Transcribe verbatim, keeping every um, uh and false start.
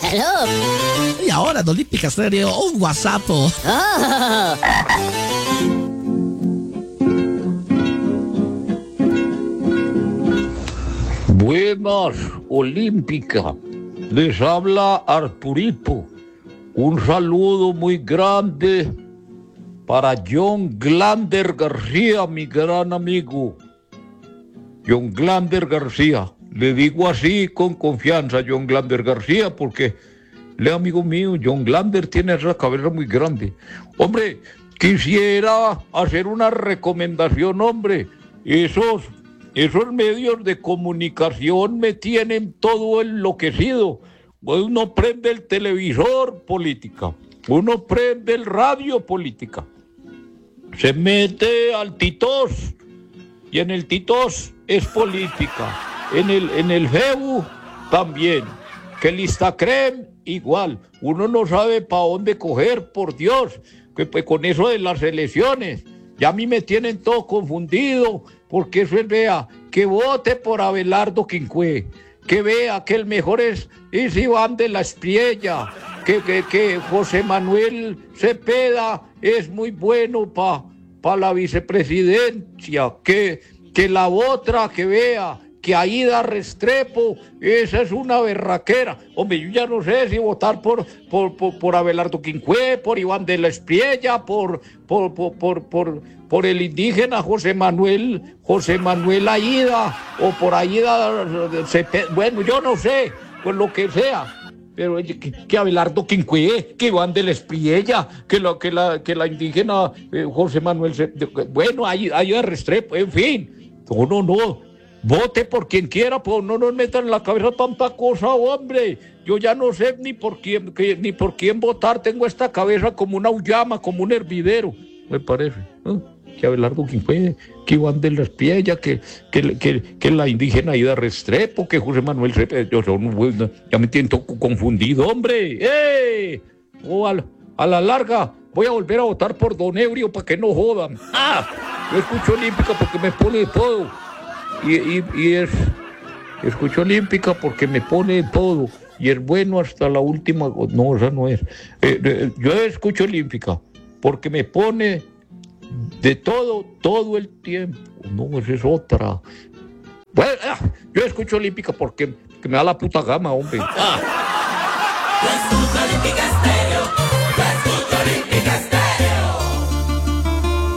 Aló. Y ahora en Olímpica Estéreo, un WhatsApp. Oh. Buenas, Olímpica. Les habla Arturito. Un saludo muy grande para John Glander García, mi gran amigo. John Glander García. Le digo así con confianza, John Glander García, porque le amigo mío, John Glander tiene esa cabeza muy grande. Hombre, quisiera hacer una recomendación, hombre. Esos, esos medios de comunicación me tienen todo enloquecido. Uno prende el televisor, política. Uno prende el radio, política. Se mete al Titos y en el Titos es política. En el, en el Febu también. Que el Instacrem igual. Uno no sabe para dónde coger, por Dios. Que pues con eso de las elecciones. Ya a mí me tienen todo confundido. Porque eso es, vea, que vote por Abelardo Quincué. Que vea que el mejor es, es Iván de la Espriella. Que, que, que José Manuel Cepeda es muy bueno para pa la vicepresidencia. Que, que la otra, que vea, que Aída Restrepo, esa es una berraquera. Hombre, yo ya no sé si votar por, por, por, por Abelardo Quincué, por Iván de la Espriella, por, por, por, por, por, por el indígena José Manuel, José Manuel Aída, o por Aída Cepeda. Bueno, yo no sé, pues lo que sea. Pero que, que Abelardo Quincué, que Iván de la Espriella, que la, que la, que la indígena eh, José Manuel Cepeda. Bueno, Aída Restrepo, en fin. No, no, no. Vote por quien quiera, pues no nos metan en la cabeza tanta cosa, hombre. Yo ya no sé ni por quién, que, ni por quién votar. Tengo esta cabeza como una uyama, como un hervidero, me parece. ¿Eh? Que Abelardo Quincué, que Iván de la Espriella, que, que, que, que la indígena Aída Restrepo, que José Manuel Cepeda. Yo, yo, no, ya me siento confundido, hombre. ¡Eh! Oh, a, la, a la larga voy a volver a votar por Don Ebrio para que no jodan. ¡Ah! Yo escucho Olímpica porque me pone de todo. Y, y, y es, escucho Olímpica porque me pone todo y es bueno hasta la última. No, esa no es. Eh, eh, yo escucho Olímpica porque me pone de todo, todo el tiempo. No, esa es otra. Bueno, ah, yo escucho Olímpica porque que me da la puta gama, hombre. Ah.